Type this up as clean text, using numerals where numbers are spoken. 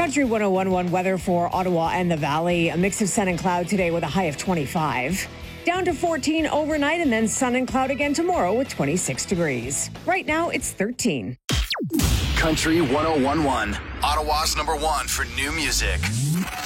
Country 101.1 weather for Ottawa and the Valley. A mix of sun and cloud today with a high of 25. Down to 14 overnight and then sun and cloud again tomorrow with 26 degrees. Right now it's 13. Country 101.1, Ottawa's #1 for new music.